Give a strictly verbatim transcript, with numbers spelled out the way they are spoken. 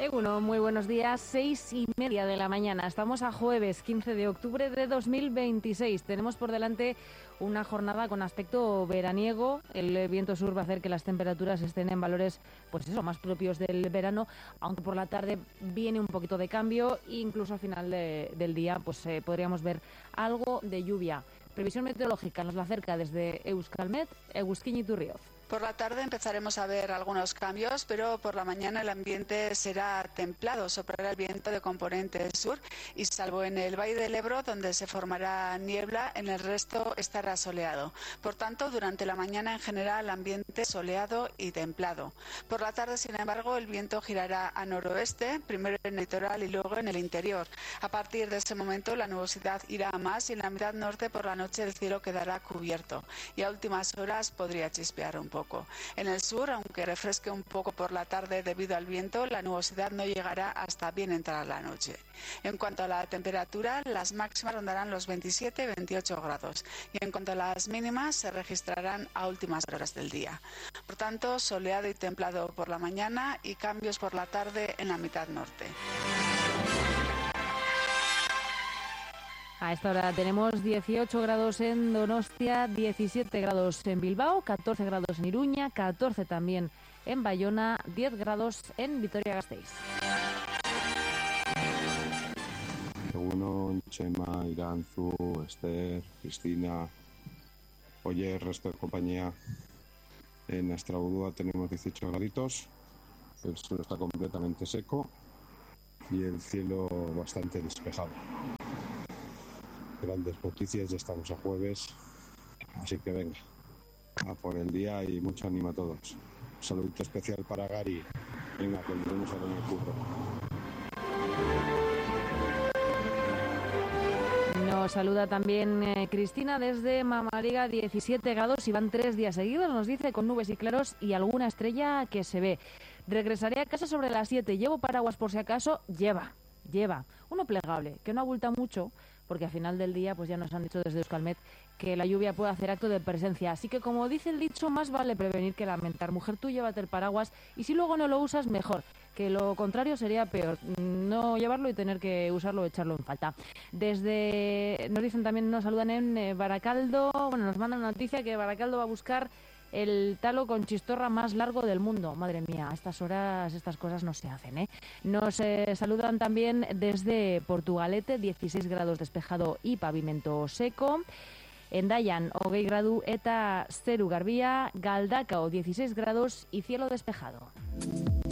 Egunon, muy buenos días, seis y media de la mañana. Estamos a jueves quince de octubre de dos mil veintiséis. Tenemos por delante una jornada con aspecto veraniego. El viento sur va a hacer que las temperaturas estén en valores, pues eso, más propios del verano, aunque por la tarde viene un poquito de cambio e incluso al final de, del día pues eh, podríamos ver algo de lluvia. Previsión meteorológica nos la acerca desde Euskalmet, Egusquiñi Iturrioz. Por la tarde empezaremos a ver algunos cambios, pero por la mañana el ambiente será templado, soplará el viento de componente sur y salvo en el Valle del Ebro, donde se formará niebla, en el resto estará soleado. Por tanto, durante la mañana en general ambiente soleado y templado. Por la tarde, sin embargo, el viento girará a noroeste, primero en el litoral y luego en el interior. A partir de ese momento la nubosidad irá a más y en la mitad norte por la noche el cielo quedará cubierto y a últimas horas podría chispear un poco. En el sur, aunque refresque un poco por la tarde debido al viento, la nubosidad no llegará hasta bien entrada la noche. En cuanto a la temperatura, las máximas rondarán los veintisiete y veintiocho grados y en cuanto a las mínimas se registrarán a últimas horas del día. Por tanto, soleado y templado por la mañana y cambios por la tarde en la mitad norte. A esta hora tenemos dieciocho grados en Donostia, diecisiete grados en Bilbao, catorce grados en Iruña, catorce también en Bayona, diez grados en Vitoria-Gasteiz. Egunon, Chema, Iranzu, Esther, Cristina, Oyer, resto de compañía. En Estrabudúa tenemos dieciocho graditos, el suelo está completamente seco y el cielo bastante despejado. Grandes noticias, ya estamos a jueves, así que venga, a por el día y mucho ánimo a todos. Un saludito especial para Gary, venga, que nos vemos ahora en el curro. Nos saluda también eh, Cristina desde Mamariga, diecisiete grados y van tres días seguidos, nos dice, con nubes y claros y alguna estrella que se ve. Regresaré a casa sobre las siete, llevo paraguas por si acaso, lleva, lleva, uno plegable, que no abulta mucho, porque al final del día pues ya nos han dicho desde Euskalmet que la lluvia puede hacer acto de presencia. Así que, como dice el dicho, más vale prevenir que lamentar. Mujer, tú llévate el paraguas y si luego no lo usas, mejor. Que lo contrario sería peor, no llevarlo y tener que usarlo o echarlo en falta. Desde, nos dicen también, nos saludan en Baracaldo, bueno, nos mandan una noticia que Baracaldo va a buscar el talo con chistorra más largo del mundo. Madre mía, a estas horas estas cosas no se hacen, ¿eh? Nos eh, saludan también desde Portugalete, dieciséis grados despejado y pavimento seco. Endaian, hogei gradu eta zeru garbia, Galdakao, dieciséis grados y cielo despejado.